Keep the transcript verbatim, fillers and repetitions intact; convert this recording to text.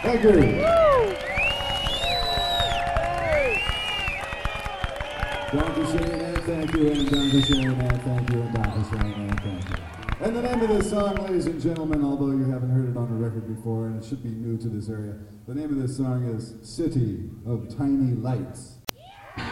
Thank you. Dankeschön and thank you, and Dankeschön and thank you, and Dankeschön and thank you. And the name of this song, ladies and gentlemen, although you haven't heard it on the record before, and it should be new to this area, the name of this song is City of Tiny Lights.